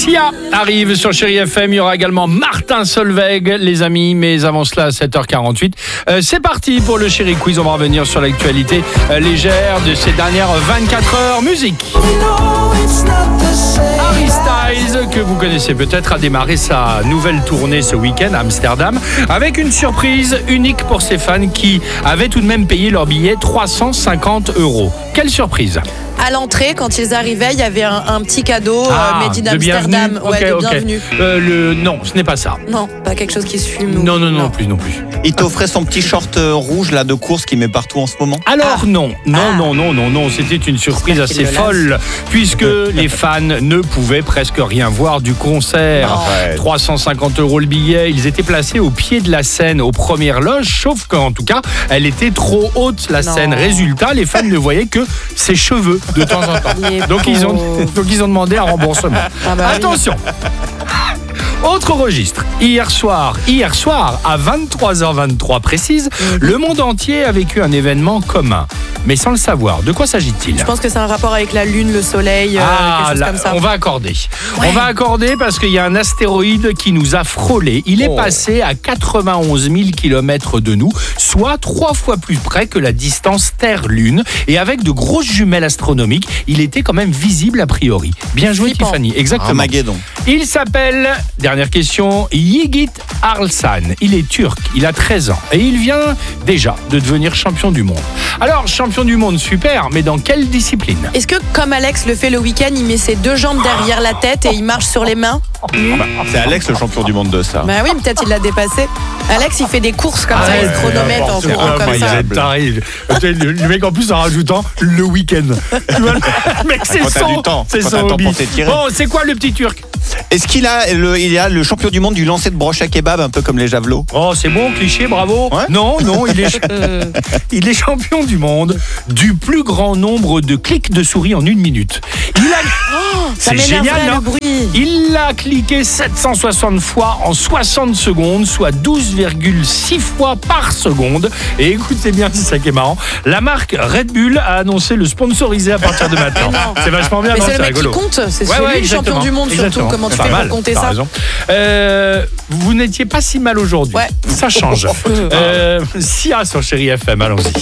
Sia arrive sur Chéri FM. Il y aura également Martin Solveig, les amis. Mais avant cela, à 7h48, c'est parti pour le Chéri Quiz. On va revenir sur l'actualité légère de ces dernières 24 heures. Musique. Harry Styles, que vous connaissez peut-être, a démarré sa nouvelle tournée ce week-end à Amsterdam avec une surprise unique pour ses fans qui avaient tout de même payé leur billet 350 €. Quelle surprise! À l'entrée, quand ils arrivaient, il y avait un petit cadeau made in Amsterdam. Okay, bienvenue. Non, ce n'est pas ça. Non, pas quelque chose qui se fume. Non plus. Il t'offrait son petit short rouge là de course qu'il met partout en ce moment. Alors non, c'était une surprise assez folle puisque les fans ne pouvaient presque rien voir du concert. Ouais. 350 € le billet, ils étaient placés au pied de la scène aux premières loges, sauf qu'en tout cas, elle était trop haute la scène. Résultat, les fans ne voyaient que ses cheveux de temps en temps. Donc ils ont demandé un remboursement. Attention. Autre registre. Hier soir, à 23h23 précise, le monde entier a vécu un événement commun. Mais sans le savoir, de quoi s'agit-il? Je pense que c'est un rapport avec la Lune, le Soleil, quelque chose comme ça. On va accorder. Ouais. On va accorder parce qu'il y a un astéroïde qui nous a frôlé. Il est passé à 91 000 km de nous, soit 3 fois plus près que la distance Terre-Lune. Et avec de grosses jumelles astronomiques, il était quand même visible a priori. Bien joué, Flippant. Tiffany. Exactement. Armageddon. Il s'appelle, dernière question, Yiğit Arslan. Il est turc, il a 13 ans et il vient déjà de devenir champion du monde. Alors, champion du monde, super, mais dans quelle discipline? Est-ce que, comme Alex le fait le week-end, il met ses 2 jambes derrière la tête et il marche sur les mains? C'est Alex le champion du monde de ça. Bah oui, peut-être il l'a dépassé. Alex, il fait des courses comme ça, il se chronomètre en courant comme ça. Le mec en plus en rajoutant le week-end. Tu vois, le mec, c'est Quand t'as du temps, c'est quand son t'as le temps hobby. pour t'étirer. Bon, c'est quoi le petit turc? Est-ce qu'il a le champion du monde du lancer de broche à kebab, un peu comme les javelots? Oh, c'est bon, cliché, bravo. Ouais. Non, il est champion du monde du plus grand nombre de clics de souris en 1 minute. Ça C'est génial, m'énerverait, non? le bruit. Il l'a cliqué 760 fois en 60 secondes, soit 12,6 fois par seconde. Et écoutez bien, c'est ça qui est marrant. La marque Red Bull a annoncé le sponsoriser à partir de maintenant. C'est vachement bien, Mais non? c'est C'est le mec rigolo. qui compte, c'est Ouais, lui le champion exactement. du monde surtout. Exactement. Comment tu Pas fais mal, pour compter t'as ça? raison. Vous n'étiez pas si mal aujourd'hui. Ouais. Ça change. Sia sur Chéri FM, allons-y.